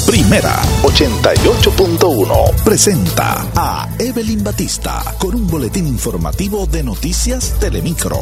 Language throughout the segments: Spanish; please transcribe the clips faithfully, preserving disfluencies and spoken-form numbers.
Primera ochenta y ocho punto uno presenta a Evelyn Batista con un boletín informativo de Noticias Telemicro.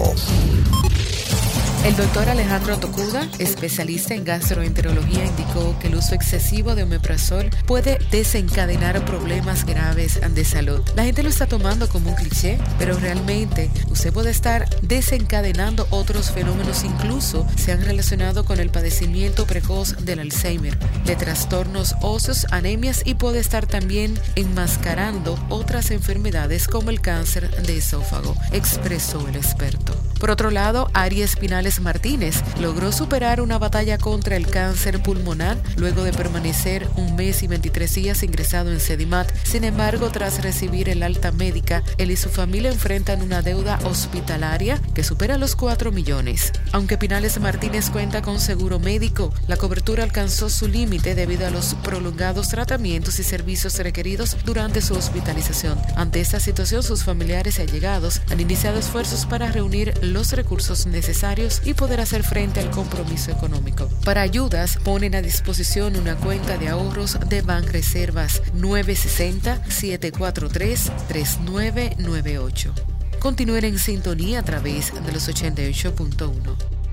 El doctor Alejandro Tocuda, especialista en gastroenterología, indicó que el uso excesivo de omeprazol puede desencadenar problemas graves de salud. La gente lo está tomando como un cliché, pero realmente usted puede estar desencadenando otros fenómenos, incluso se han relacionado con el padecimiento precoz del Alzheimer, de trastornos óseos, anemias, y puede estar también enmascarando otras enfermedades como el cáncer de esófago, expresó el experto. Por otro lado, Ari Espinales Martínez logró superar una batalla contra el cáncer pulmonar luego de permanecer un mes y veintitrés días ingresado en Sedimat. Sin embargo, tras recibir el alta médica, él y su familia enfrentan una deuda hospitalaria que supera los cuatro millones. Aunque Pinales Martínez cuenta con seguro médico, la cobertura alcanzó su límite debido a los prolongados tratamientos y servicios requeridos durante su hospitalización. Ante esta situación, sus familiares y allegados han iniciado esfuerzos para reunir los recursos necesarios y poder hacer frente al compromiso económico. Para ayudas, ponen a disposición una cuenta de ahorros de Banreservas nueve seis cero, siete cuatro tres, tres nueve nueve ocho. Continúen en sintonía a través de los ochenta y ocho punto uno.